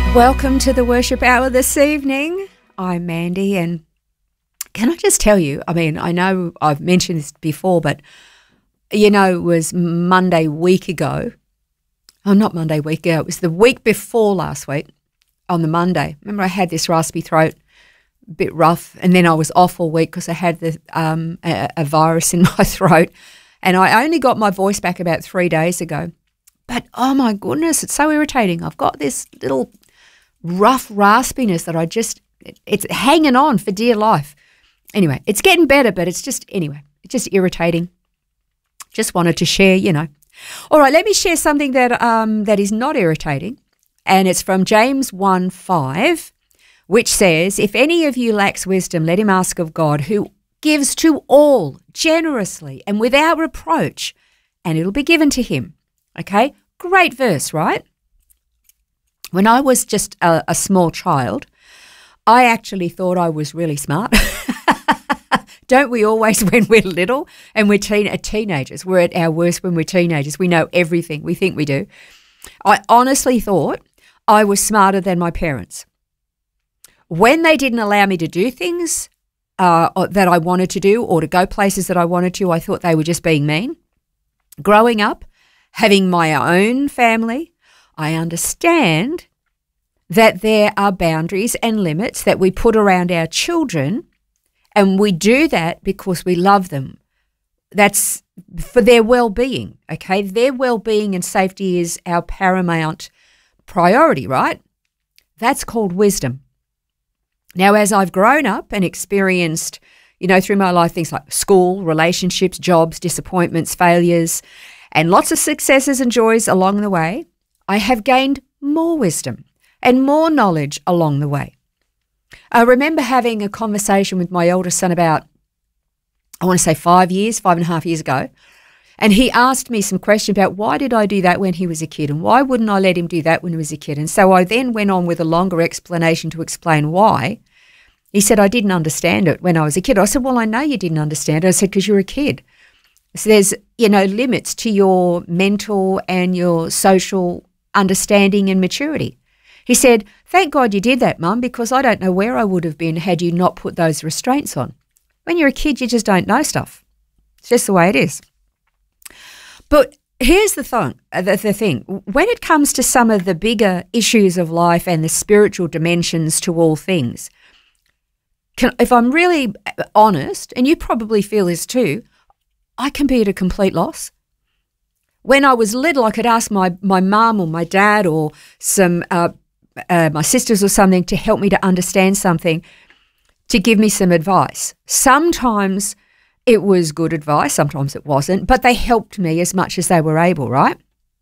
Welcome to the worship hour this evening. I'm Mandy, and can I just tell you, I mean, I know I've mentioned this before, but you know, it was Monday week ago. Oh, not Monday week ago. It was the week before last week on the Monday. Remember, I had this raspy throat, a bit rough, and then I was off all week because I had a virus in my throat, and I only got my voice back about 3 days ago. But, oh, my goodness, it's so irritating. I've got this little rough raspiness that it's hanging on for dear life. Anyway, it's getting better, but it's just irritating. Just wanted to share, you know. All right, let me share something that is not irritating, and it's from James 1:5, which says, "If any of you lacks wisdom, let him ask of God, who gives to all generously and without reproach, and it'll be given to him." Okay, great verse, right? When I was just a small child, I actually thought I was really smart. Don't we always when we're little and we're teenagers? We're at our worst when we're teenagers. We know everything. We think we do. I honestly thought I was smarter than my parents. When they didn't allow me to do things that I wanted to do or to go places that I wanted to, I thought they were just being mean. Growing up, having my own family, I understand that there are boundaries and limits that we put around our children, and we do that because we love them. That's for their well-being, okay? Their well-being and safety is our paramount priority, right? That's called wisdom. Now, as I've grown up and experienced, you know, through my life, things like school, relationships, jobs, disappointments, failures, and lots of successes and joys along the way, I have gained more wisdom and more knowledge along the way. I remember having a conversation with my eldest son about, I want to say 5.5 years ago, and he asked me some question about why did I do that when he was a kid and why wouldn't I let him do that when he was a kid? And so I then went on with a longer explanation to explain why. He said, I didn't understand it when I was a kid. I said, well, I know you didn't understand it. I said, because you're a kid. So there's, you know, limits to your mental and your social understanding and maturity. He said, thank God you did that, Mum, because I don't know where I would have been had you not put those restraints on. When you're a kid, you just don't know stuff. It's just the way it is. But here's the thing. When it comes to some of the bigger issues of life and the spiritual dimensions to all things, if I'm really honest, and you probably feel this too, I can be at a complete loss. When I was little, I could ask my mum or my dad or some my sisters or something to help me to understand something, to give me some advice. Sometimes it was good advice, sometimes it wasn't, but they helped me as much as they were able, right?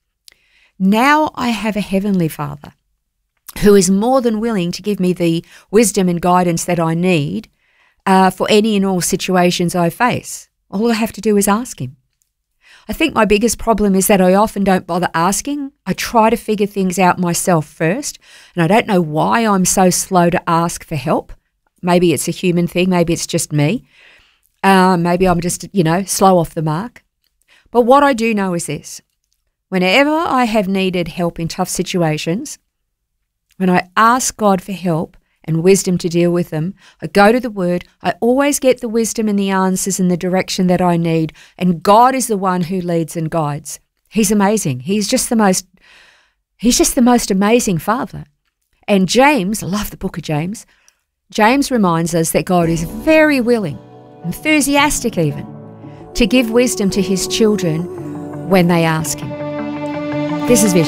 Now I have a heavenly Father who is more than willing to give me the wisdom and guidance that I need for any and all situations I face. All I have to do is ask him. I think my biggest problem is that I often don't bother asking. I try to figure things out myself first, and I don't know why I'm so slow to ask for help. Maybe it's a human thing. Maybe it's just me. Maybe I'm just, you know, slow off the mark. But what I do know is this. Whenever I have needed help in tough situations, when I ask God for help and wisdom to deal with them, I go to the Word, I always get the wisdom and the answers and the direction that I need, and God is the one who leads and guides. He's amazing. He's just the most amazing Father. And James, I love the book of James, James reminds us that God is very willing, enthusiastic even, to give wisdom to his children when they ask him. This is Vision.